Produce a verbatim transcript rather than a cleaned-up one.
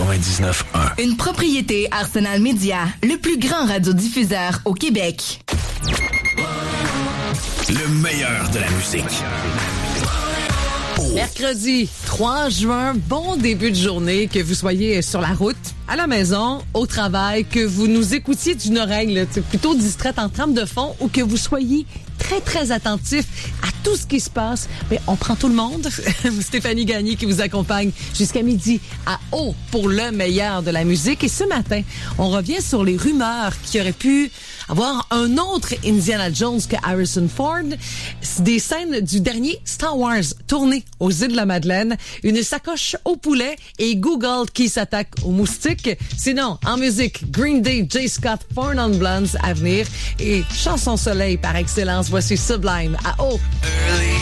quatre-vingt-dix-neuf un. Une propriété Arsenal Média, le plus grand radiodiffuseur au Québec. Le meilleur de la musique. Mercredi trois juin, bon début de journée, que vous soyez sur la route, à la maison, au travail, que vous nous écoutiez d'une oreille là, plutôt distraite en trame de fond ou que vous soyez très, très attentif à tout ce qui se passe. Mais on prend tout le monde. Stéphanie Gagné qui vous accompagne jusqu'à midi à Haut pour le meilleur de la musique. Et ce matin, on revient sur les rumeurs qui auraient pu avoir un autre Indiana Jones que Harrison Ford. Des scènes du dernier Star Wars tourné aux îles de la Madeleine, une sacoche au poulet et Google qui s'attaque aux moustiques. Sinon, en musique, Green Day, J. Scott, Four Non Blondes à venir et Chanson Soleil par excellence. Voici Sublime à Haut.